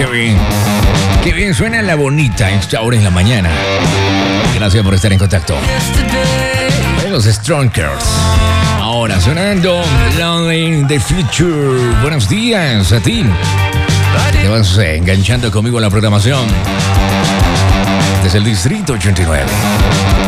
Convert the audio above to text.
qué bien. Qué bien suena la bonita esta hora en la mañana. Gracias por estar en contacto. Los Stronkers. Ahora sonando Lonely in the Future. Buenos días a ti. Te vas enganchando conmigo en la programación. Desde el Distrito 89.